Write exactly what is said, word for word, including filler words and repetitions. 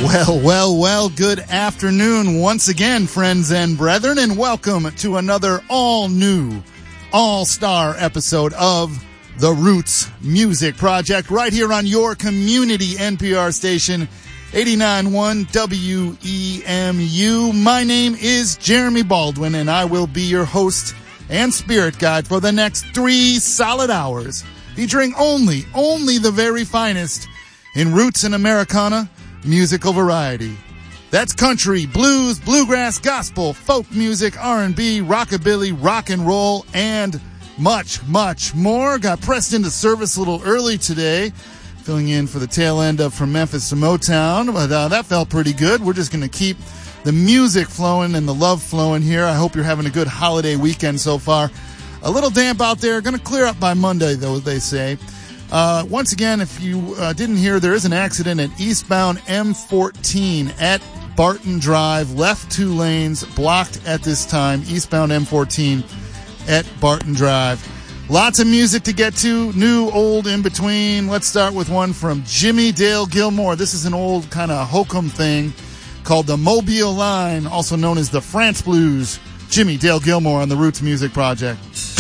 Well, well, well, good afternoon once again, friends and brethren, and welcome to another all-new, all-star episode of The Roots Music Project right here on your community N P R station, eighty-nine point one W E M U. My name is Jeremy Baldwin, and I will be your host and spirit guide for the next three solid hours, featuring only, only the very finest in roots and Americana musical variety. That's country, blues, bluegrass, gospel, folk music, R and B, rockabilly, rock and roll, and much, much more. Got pressed into service a little early today, filling in for the tail end of From Memphis to Motown, but uh, that felt pretty good. We're just going to keep the music flowing and the love flowing here. I hope you're having a good holiday weekend so far. A little damp out there. Going to clear up by Monday, though, they say. Uh, once again, if you uh, didn't hear, there is an accident at eastbound M fourteen at Barton Drive. Left two lanes blocked at this time. Eastbound M fourteen at Barton Drive. Lots of music to get to, new, old, in between. Let's start with one from Jimmy Dale Gilmore. This is an old kind of hokum thing called the Mobile Line, also known as the France Blues. Jimmy Dale Gilmore on the Roots Music Project.